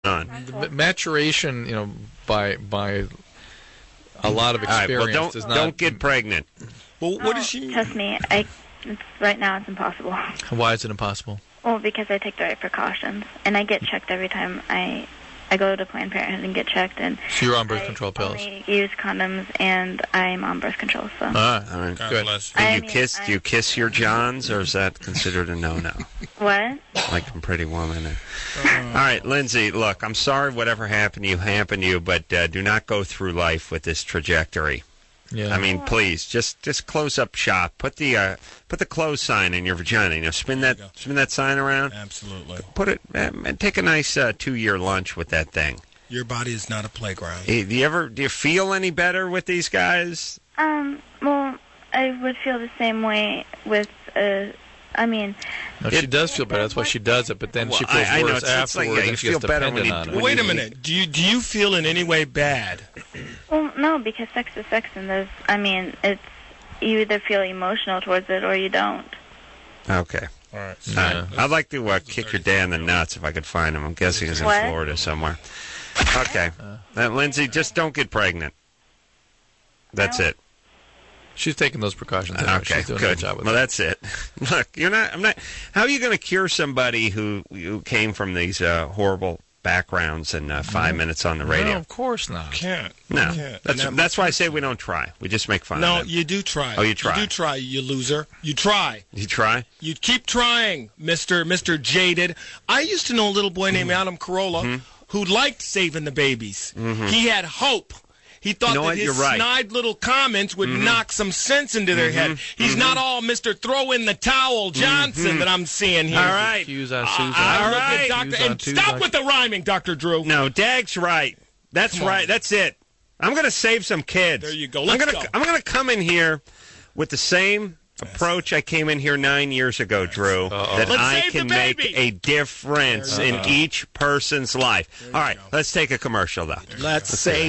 on. The maturation, by a lot of experience. All right, well, don't get pregnant. Well, what is she? Trust me, right now it's impossible. Why is it impossible? Well, because I take the right precautions, and I get checked every time I go to Planned Parenthood and get checked. And so you're on birth control pills? I use condoms, and I'm on birth control. So. All right. God Good. bless Do you kiss your Johns, or is that considered a no-no? What? Like from Pretty Woman. All right, Lindsay, look, I'm sorry whatever happened to you, but do not go through life with this trajectory. Yeah. I mean, please, just close up shop. Put the close sign in your vagina. Spin that sign around. Absolutely. Put it and take a nice 2-year lunch with that thing. Your body is not a playground. Do you feel any better with these guys? Well, I would feel the same way with. No, she does feel better. That's why she does it. But then she feels worse afterwards. And she gets dependent on it. Wait a minute. Do you feel in any way bad? Well, no, because sex is sex, and it's you either feel emotional towards it or you don't. Okay. All right. I'd like to kick your dad in the nuts if I could find him. I'm guessing he's in Florida somewhere. Okay. Lindsay, just don't get pregnant. That's it. She's taking those precautions. Okay, She's doing good. a good job with well, that's it. Look, I'm not. How are you going to cure somebody who came from these horrible backgrounds in 5 minutes on the radio? No, of course not. Can't. No. Can't. That's why I say we don't try. We just make fun of them. No, you do try. Oh, you try. You do try, you loser. You try. You try? You keep trying, Mr. Jaded. I used to know a little boy named Adam Carolla who liked saving the babies. He had hope. He thought that his snide little comments would knock some sense into their head. He's not all Mr. Throw in the Towel Johnson that I'm seeing here. All right. Stop with the rhyming, Dr. Drew. No, Dag's right. That's right. That's it. I'm going to save some kids. There you go. I'm going to come in here with the same approach I came in here 9 years ago, Drew, that I can make a difference in each person's life. All right, let's take a commercial, though. Let's save